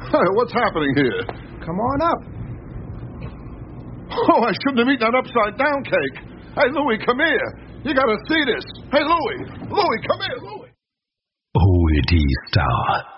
Hey, what's happening here? Come on up. Oh, I shouldn't have eaten that upside-down cake. Hey, Louie, come here. You got to see this. Hey, Louie, come here, Louie. OAT Star.